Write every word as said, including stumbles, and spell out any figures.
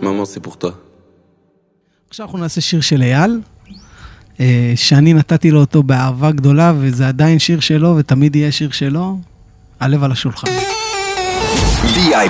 Maman, c'est pour toi. עכשיו אנחנו נעשה שיר של אייל, שאני נתתי לו אותו באהבה גדולה, וזה עדיין שיר שלו, ותמיד יהיה שיר שלו, הלב על השולחן. וי איי